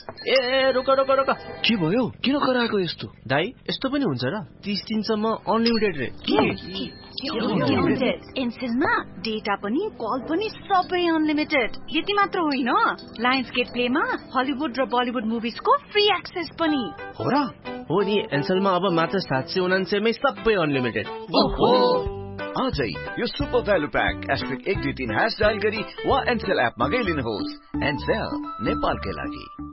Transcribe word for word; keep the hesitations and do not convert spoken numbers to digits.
ए रोक रोक रोक के भयो? किन कराएको यस्तो? दाइ यस्तो पनि हुन्छ र? तीस दिनसम्म अनलिमिटेड रे। एनसेलमा डेटा पनि कल पनि सबै अनलिमिटेड। यति मात्र होइन, लायन्स गेट प्लेमा हलिउड र बलिउड मुभिजको फ्री एक्सेस पनि हो र? हो नि, एनसेलमा अब मात्र सात सय उनान्सयमै सबै अनलिमिटेड। आजै यो सुपर भ्यालु प्याक एस्ट्रिक एक दुई तीन ह्यास डायल गरी वा एनसेल एपमा गई लिनुहोस्। एनसेल नेपालकै लागि।